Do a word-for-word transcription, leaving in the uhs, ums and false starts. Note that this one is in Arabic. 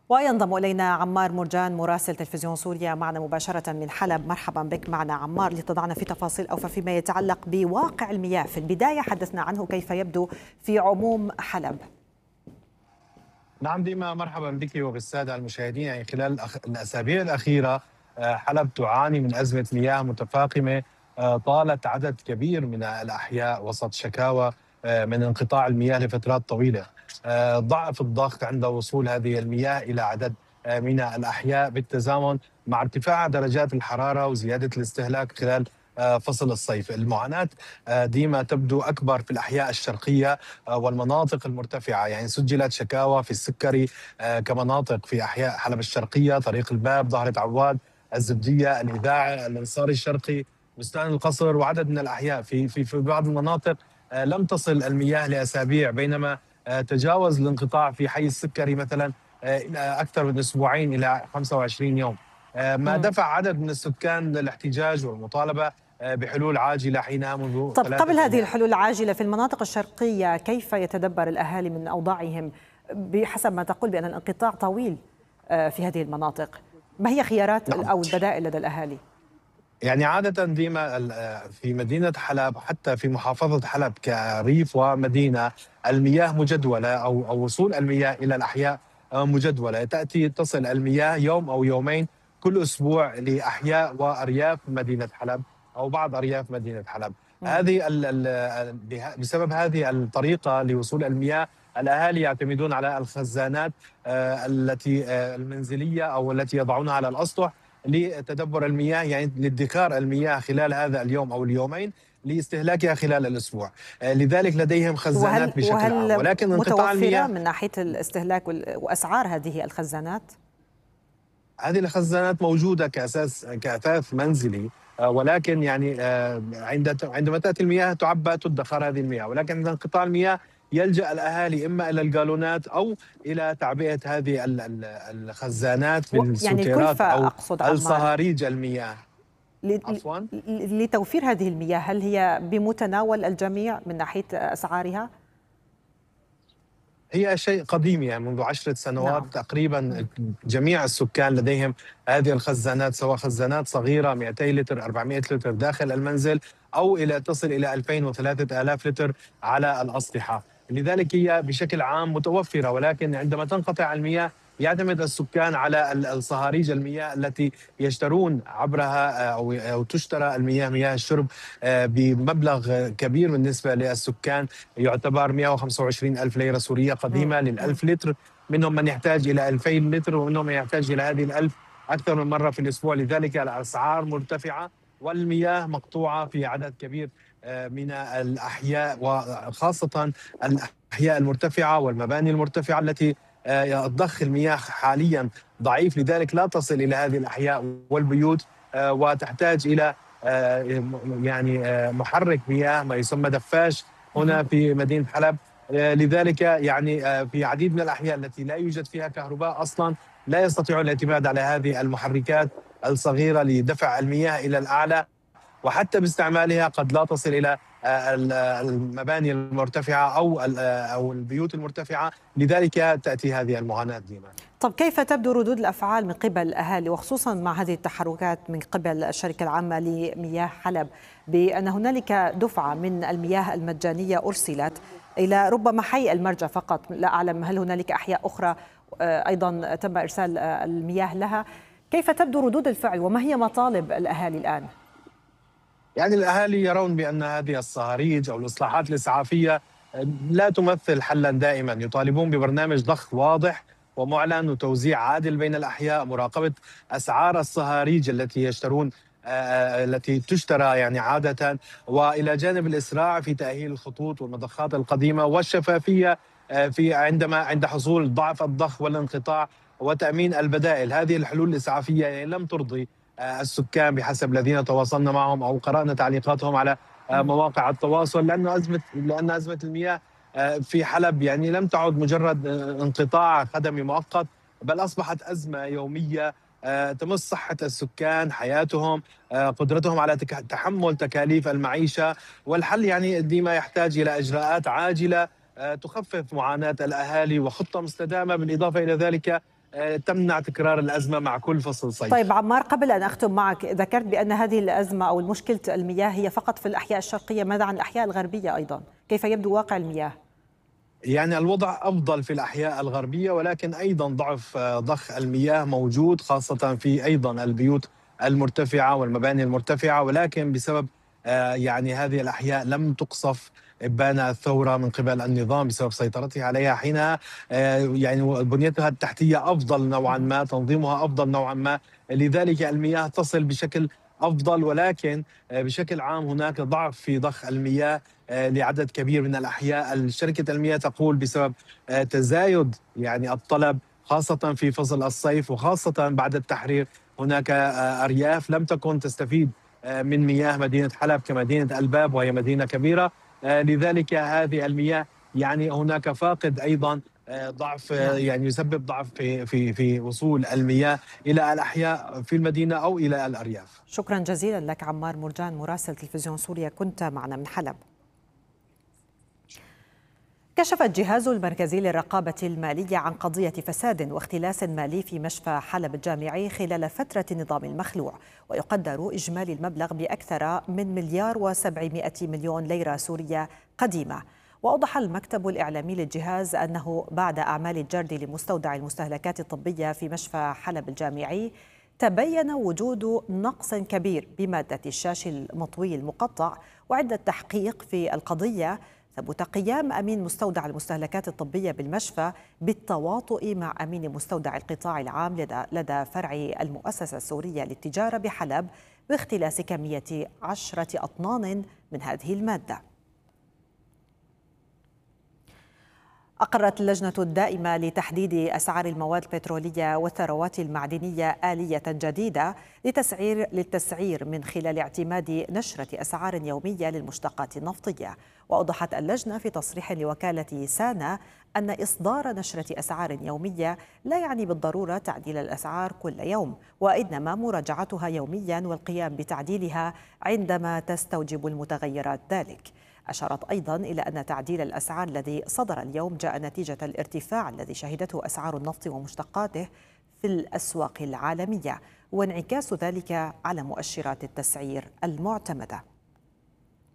وينضم إلينا عمار مرجان مراسل تلفزيون سوريا معنا مباشرة من حلب. مرحبا بك معنا عمار لتضعنا في تفاصيل أوفى فيما يتعلق بواقع المياه. في البداية حدثنا عنه كيف يبدو في عموم حلب. نعم ديما، مرحبا بك وبالسادة المشاهدين. يعني خلال الأخ... الأسابيع الأخيرة آه، حلب تعاني من أزمة مياه متفاقمة آه، طالت عدد كبير من الأحياء وسط شكاوى آه، من انقطاع المياه لفترات طويلة. آه، ضعف الضغط عند وصول هذه المياه إلى عدد آه، من الأحياء بالتزامن مع ارتفاع درجات الحرارة وزيادة الاستهلاك خلال آه، فصل الصيف. المعاناة آه، ديما تبدو أكبر في الأحياء الشرقية آه، والمناطق المرتفعة. يعني سجلت شكاوى في السكري آه، كمناطق في أحياء حلب الشرقية، طريق الباب، ظهرة عواد، الزبدية، الإذاعة، الأنصاري الشرقي، بستان القصر، وعدد من الأحياء في في في بعض المناطق آه، لم تصل المياه لأسابيع، بينما آه، تجاوز الانقطاع في حي السكري مثلا آه، إلى أكثر من أسبوعين إلى خمسة وعشرين يوم. آه، ما مم. دفع عدد من السكان للاحتجاج والمطالبة آه، بحلول عاجلة حينها منذ طب قبل ثلاثة هذه أيام. الحلول العاجلة في المناطق الشرقية كيف يتدبر الأهالي من أوضاعهم بحسب ما تقول بأن الانقطاع طويل آه، في هذه المناطق؟ ما هي خيارات نعم، أو البدائل لدى الأهالي؟ يعني عادة ديما ال- في مدينة حلب، حتى في محافظة حلب كريف ومدينة، المياه مجدولة أو أو وصول المياه إلى الأحياء آه، مجدولة. تأتي تصل المياه يوم أو يومين كل أسبوع لأحياء وأرياف مدينة حلب أو بعض أرياف مدينة حلب. مم. هذه ال- ال- به- بسبب هذه الطريقة لوصول المياه، الأهالي يعتمدون على الخزانات آه، التي آه، المنزلية أو التي يضعونها على الأسطح لتدبر المياه، يعني لادخار المياه خلال هذا اليوم أو اليومين لاستهلاكها خلال الأسبوع. آه، لذلك لديهم وهل خزانات بشكل عام، وهل ولكن انقطاع متوفرة المياه، من ناحية الاستهلاك وال- وأسعار هذه الخزانات؟ هذه الخزانات موجودة كأساس كأثاث منزلي. آه، ولكن يعني آه، عند عندما تأتي المياه تعبى تدخر هذه المياه، ولكن عند انقطاع المياه يلجأ الأهالي إما إلى الجالونات أو إلى تعبئة هذه ال- ال- الخزانات و- يعني بالسوتيرات الكلفة أو أقصد عمار الصهاريج المياه. ل- عفواً. ل- لتوفير هذه المياه، هل هي بمتناول الجميع من ناحية أسعارها؟ هي شيء قديم، يعني منذ عشرة سنوات نعم. تقريبا مم. جميع السكان لديهم هذه الخزانات، سواء خزانات صغيرة مئتي لتر، أربعمئة لتر داخل المنزل، أو إلى تصل إلى ألفين وثلاثة آلاف لتر على الأسطحة. لذلك هي بشكل عام متوفرة، ولكن عندما تنقطع المياه يعتمد السكان على ال- الصهاريج المياه التي يشترون عبرها آه، أو أو تشترى المياه، مياه الشرب آه، بمبلغ كبير بالنسبة للسكان، يعتبر مئة وخمسة وعشرين ألف ليرة سورية مم. قديمة مم. للألف لتر. منهم من يحتاج إلى ألفين لتر، ومنهم من يحتاج إلى هذه الألف أكثر من مرة في الأسبوع. لذلك الأسعار مرتفعة والمياه مقطوعة في عدد كبير آه، من الأحياء، وخاصة الأحياء المرتفعة والمباني المرتفعة التي آه، ضخ المياه حاليا ضعيف، لذلك لا تصل إلى هذه الأحياء والبيوت آه، وتحتاج إلى آه، يعني آه، محرك مياه ما يسمى دفاش مم. هنا في مدينة حلب. آه، لذلك يعني آه، في عديد من الأحياء التي لا يوجد فيها كهرباء أصلا لا يستطيعون الاعتماد على هذه المحركات الصغيرة لدفع المياه إلى الأعلى، وحتى باستعمالها قد لا تصل إلى آه، المباني المرتفعة أو آه، أو البيوت المرتفعة. لذلك تأتي هذه المعاناة ديما. طب كيف تبدو ردود الأفعال من قبل الأهالي، وخصوصا مع هذه التحركات من قبل الشركة العامة لمياه حلب بأن هنالك دفعة من المياه المجانية أرسلت إلى ربما حي المرجع فقط؟ لا أعلم هل هنالك أحياء أخرى آه، أيضا تم إرسال آه، المياه لها. كيف تبدو ردود الفعل وما هي مطالب الأهالي الآن؟ يعني الأهالي يرون بأن هذه الصهاريج أو الإصلاحات الإسعافية لا تمثل حلا دائما، يطالبون ببرنامج ضخ واضح ومعلن وتوزيع عادل بين الأحياء، مراقبة أسعار الصهاريج التي يشترون آه، التي تشترى يعني عادة، وإلى جانب الإسراع في تأهيل الخطوط والمضخات القديمة، والشفافية آه، في عندما عند حصول ضعف الضخ والانقطاع، وتأمين البدائل. هذه الحلول الإسعافية يعني لم ترضي آه، السكان بحسب الذين تواصلنا معهم او قرانا تعليقاتهم على آه، مم. مواقع التواصل، لان ازمه لان ازمه المياه آه، في حلب يعني لم تعد مجرد آه، انقطاع خدمي مؤقت، بل اصبحت ازمه يوميه آه، تمس صحه السكان، حياتهم، آه، قدرتهم على تك- تحمل تكاليف المعيشه. والحل يعني ديما يحتاج الى اجراءات عاجله آه، تخفف معاناه الاهالي، وخطه مستدامه، بالاضافه الى ذلك تمنع تكرار الأزمة مع كل فصل صيف. طيب عمار، قبل أن أختم معك، ذكرت بأن هذه الأزمة أو مشكلة المياه هي فقط في الأحياء الشرقية، ماذا عن الأحياء الغربية أيضا؟ كيف يبدو واقع المياه؟ يعني الوضع أفضل في الأحياء الغربية، ولكن أيضا ضعف ضخ المياه موجود، خاصة في أيضا البيوت المرتفعة والمباني المرتفعة، ولكن بسبب يعني هذه الأحياء لم تقصف إبان الثورة من قبل النظام بسبب سيطرته عليها، حينها يعني بنيتها التحتية أفضل نوعا ما، تنظيمها أفضل نوعا ما، لذلك المياه تصل بشكل أفضل. ولكن بشكل عام هناك ضعف في ضخ المياه لعدد كبير من الأحياء. شركة المياه تقول بسبب تزايد يعني الطلب خاصة في فصل الصيف، وخاصة بعد التحرير هناك أرياف لم تكن تستفيد من مياه مدينة حلب كمدينة الباب، وهي مدينة كبيرة، لذلك هذه المياه يعني هناك فاقد أيضا ضعف، يعني يسبب ضعف في في في وصول المياه إلى الأحياء في المدينة أو إلى الأرياف. شكرا جزيلا لك عمار مرجان، مراسل تلفزيون سوريا، كنت معنا من حلب. كشف الجهاز المركزي للرقابة المالية عن قضية فساد واختلاس مالي في مشفى حلب الجامعي خلال فترة النظام المخلوع، ويقدر إجمالي المبلغ بأكثر من مليار وسبعمائة مليون ليرة سورية قديمة. وأوضح المكتب الإعلامي للجهاز أنه بعد أعمال الجرد لمستودع المستهلكات الطبية في مشفى حلب الجامعي تبين وجود نقص كبير بمادة الشاش المطوي المقطع، وعند التحقيق في القضية ثبت قيام أمين مستودع المستهلكات الطبية بالمشفى بالتواطؤ مع أمين مستودع القطاع العام لدى, لدى فرع المؤسسة السورية للتجارة بحلب باختلاس كمية عشرة أطنان من هذه المادة. أقرت اللجنة الدائمة لتحديد أسعار المواد البترولية والثروات المعدنية آلية جديدة لتسعير للتسعير من خلال اعتماد نشرة أسعار يومية للمشتقات النفطية. وأوضحت اللجنة في تصريح لوكالة سانا أن إصدار نشرة أسعار يومية لا يعني بالضرورة تعديل الأسعار كل يوم، وإنما مراجعتها يوميا والقيام بتعديلها عندما تستوجب المتغيرات ذلك. أشارت أيضا إلى أن تعديل الأسعار الذي صدر اليوم جاء نتيجة الارتفاع الذي شهدته أسعار النفط ومشتقاته في الأسواق العالمية، وانعكاس ذلك على مؤشرات التسعير المعتمدة.